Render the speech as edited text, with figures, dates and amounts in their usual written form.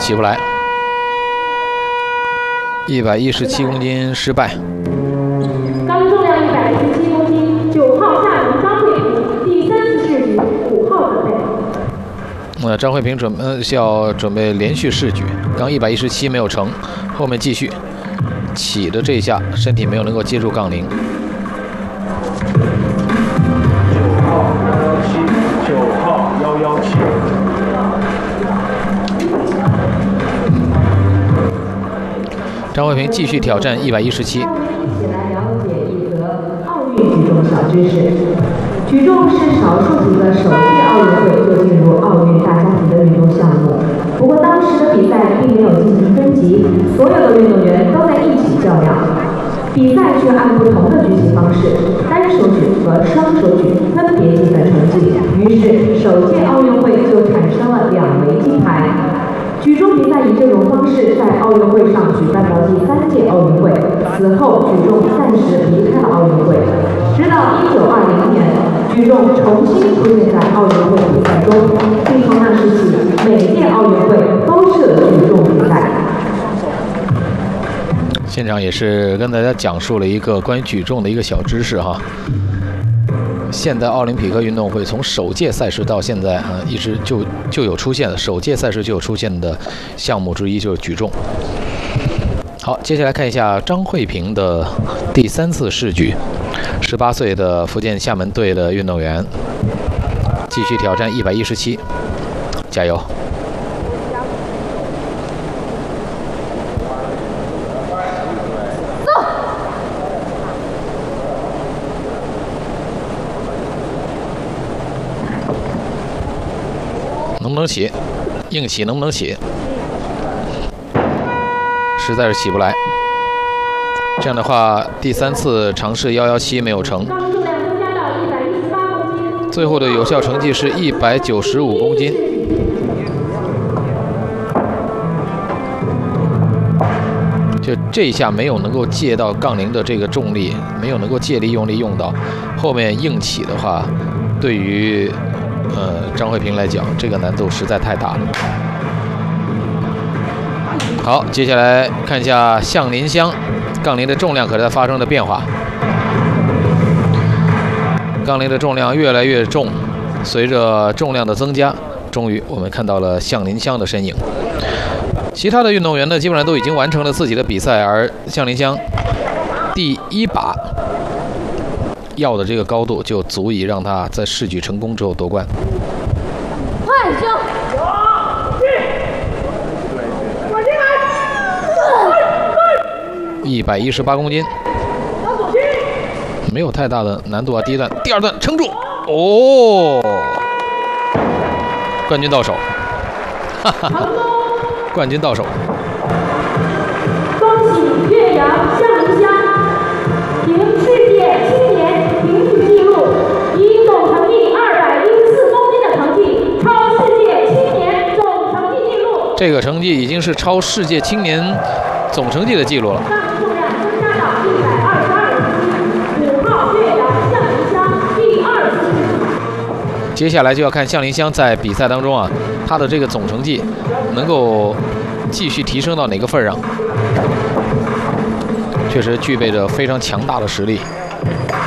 起不来，117公斤失败。 刚重量117公斤，9号夏萌张慧萍，第3次试举5号准备。 张慧萍准备连续试举，刚117没有成，后面继续起的这一下，身体没有能够接住杠铃。 9号117。 张慧萍继续挑战117。 一起来了解一则奥运举重小知识。举重是少数几个首届奥运会就进入奥运大家庭的运动项目。不过当时的比赛并没有进行分级，所有的运动员都在一起较量。比赛却按不同的举起方式，单手举和双手举分别计算成绩。于是首届奥运会就产生了2枚金牌。举重比赛以这种方式在奥运会上举办到第3届奥运会，此后举重暂时离开了奥运会，直到1920年，举重重新出现在奥运会比赛中，并从那时起，每届奥运会都设举重比赛。 现场也是跟大家讲述了一个关于举重的一个小知识哈。现代奥林匹克运动会从首届赛事到现在一直就有出现的，首届赛事就有出现的项目之一就是举重。好，接下来看一下张慧萍的第3次试举，18岁的福建厦门队的运动员，继续挑战117，加油！能不能起？硬起能不能起？实在是起不来。这样的话，第3次尝试117没有成，最后的有效成绩是195公斤。就这一下没有能够借到杠铃的这个重力，没有能够借力用力用到，后面硬起的话，对于张慧萍来讲，这个难度实在太大了。好，接下来看一下向林香，杠铃的重量可在发生了变化，杠铃的重量越来越重，随着重量的增加，终于我们看到了向林香的身影。其他的运动员呢，基本上都已经完成了自己的比赛，而向林香第1把要的这个高度就足以让他在试举成功之后夺冠。 快就 118公斤，没有太大的难度啊。第1段、第2段撑住，哦，冠军到手，哈哈哈，冠军到手。 恭喜岳阳向林香凭世界青年评举纪录，以总成绩204公斤的成绩超世界青年总成绩纪录。 这个成绩已经是超世界青年总成绩的记录了。 重量增加到122斤，5号岳阳向林香第2次。 接下来就要看向林香在比赛当中啊，他的这个总成绩能够继续提升到哪个份上，确实具备着非常强大的实力。